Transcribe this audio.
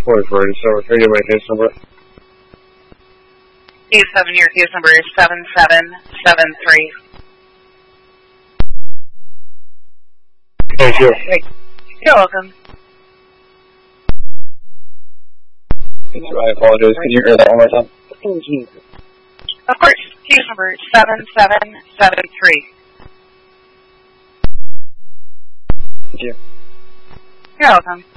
44, can you give my case number? A7, your case number is 7773. Thank you. You're welcome. I apologize. Can you hear that one more time? Thank you. Of course. Case number 7773. Thank you. You're welcome.